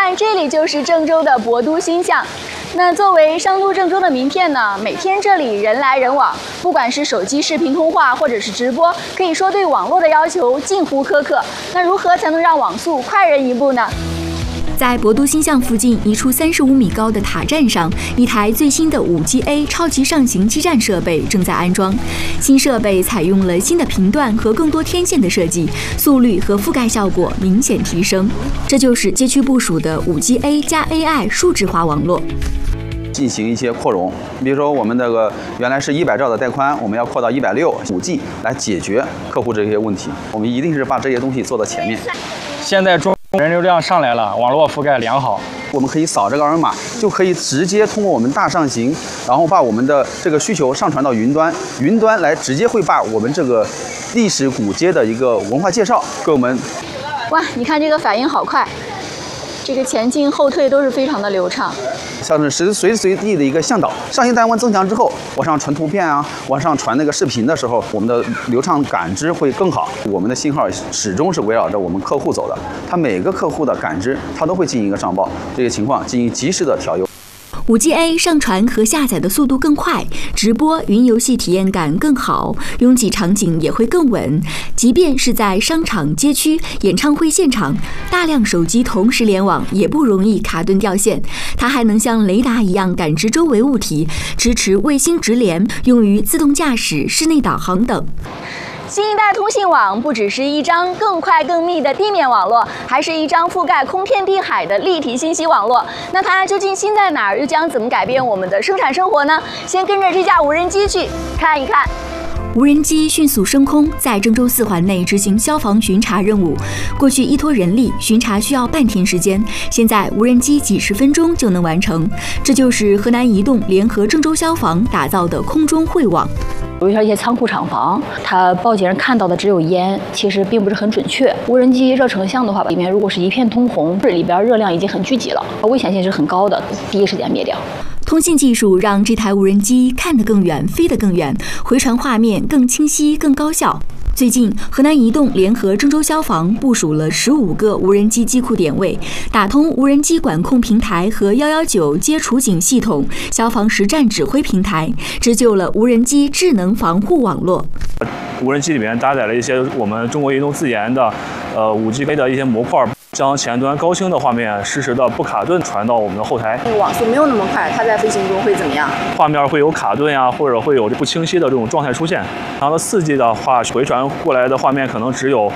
看，这里就是郑州的博都星象。那作为商都郑州的名片呢，每天这里人来人往，不管是手机视频通话或者是直播，可以说对网络的要求近乎苛刻。那如何才能让网速快人一步呢？ 在博都星象附近一处35米高的塔站上，一台最新的5G-A 超级上行基站设备正在安装。新设备采用了新的频段和更多天线的设计，速率和覆盖效果明显提升。这就是街区部署的5G-A 加 AI 数字化网络。 进行一些扩容，比如说我们这个原来是100兆的带宽，我们要扩到160，5G 来解决客户这些问题。我们一定是把这些东西做到前面。 现在人流量上来了，网络覆盖良好， 我们可以扫这个二维码，就可以直接通过我们大上行，然后把我们的这个需求上传到云端，云端来直接会把我们这个历史古街的一个文化介绍给我们。 哇，你看这个反应好快，这个前进后退都是非常的流畅。 像是随时随地的一个向导，上行单元增强之后，往上传图片啊，往上传那个视频的时候，我们的流畅感知会更好。我们的信号始终是围绕着我们客户走的，他每个客户的感知，他都会进行一个上报，这个情况进行及时的调优。 5G-A 上传和下载的速度更快，直播、云游戏体验感更好，拥挤场景也会更稳。即便是在商场、街区、演唱会现场，大量手机同时联网也不容易卡顿掉线。它还能像雷达一样感知周围物体，支持卫星直连，用于自动驾驶、室内导航等。 新一代通信网不只是一张更快更密的地面网络，还是一张覆盖空天地海的立体信息网络。那它究竟新在哪儿，又将怎么改变我们的生产生活呢？先跟着这架无人机去看一看。 无人机迅速升空，在郑州4环内执行消防巡查任务。过去依托人力巡查需要半天时间，现在无人机几10分钟就能完成。这就是河南移动联合郑州消防打造的空中会网。 比如说一些仓库厂房，它报警人看到的只有烟，其实并不是很准确。无人机热成像的话，里面如果是一片通红，里边热量已经很聚集了，危险性是很高的，第一时间灭掉。 通信技术让这台无人机看得更远，飞得更远，回传画面更清晰、更高效。最近，河南移动联合郑州消防部署了15个无人机机库点位，打通无人机管控平台和119接处警系统、消防实战指挥平台，织就了无人机智能防护网络。 无人机里面搭载了一些我们中国移动自研的5G-A 的一些模块，将前端高清的画面实时的不卡顿传到我们的后台。 网速没有那么快，它在飞行中会怎么样？ 画面会有卡顿呀，或者会有不清晰的这种状态出现。然后4G 的话，回传过来的画面可能只有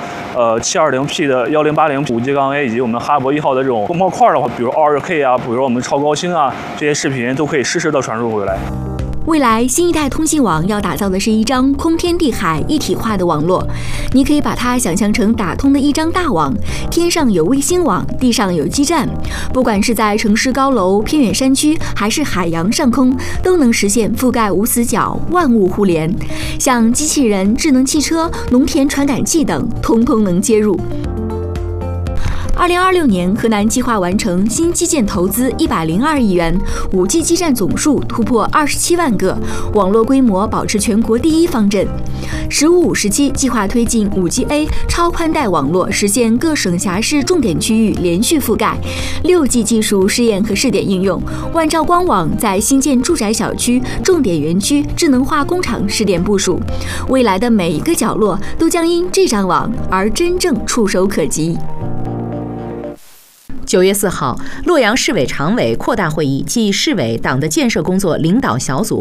720P 的1080 5G-A 以及我们哈勃1号的这种模块的话，比如 2K 啊，比如我们超高清啊，这些视频都可以实时的传输回来。 未来新一代通信网要打造的是一张空天地海一体化的网络，你可以把它想象成打通的一张大网，天上有卫星网，地上有基站，不管是在城市高楼、偏远山区，还是海洋上空，都能实现覆盖无死角、万物互联。像机器人、智能汽车、农田传感器等，通通能接入。2026年，河南计划完成新基建投资102亿元，5G 基站总数突破27万个，网络规模保持全国第一方阵。15、17计划推进5G-A 超宽带网络，实现各省辖市重点区域连续覆盖。6G 技术试验和试点应用，万兆光网在新建住宅小区、重点园区、智能化工厂试点部署。未来的每一个角落都将因这张网而真正触手可及。 9月4号，洛阳市委常委扩大会议暨市委党的建设工作领导小组